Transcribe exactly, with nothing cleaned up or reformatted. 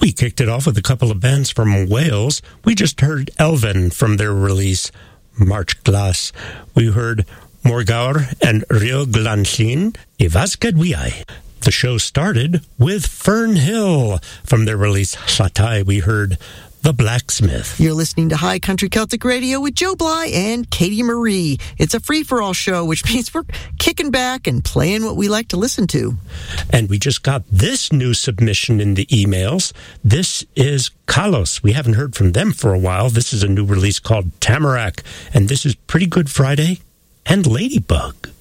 We kicked it off with a couple of bands from Wales. We just heard Elven from their release, March Glass. We heard Morgaur and Rio Glanllyn, I Vasged Wiai. The show started with Fern Hill from their release, Llatai. We heard The Blacksmith. You're listening to High Country Celtic Radio with Joe Bly and Katie Marie. It's a free-for-all show, which means we're kicking back and playing what we like to listen to. And we just got this new submission in the emails. This is Kalos. We haven't heard from them for a while. This is a new release called Tamarack. And this is Pretty Good Friday and Ladybug.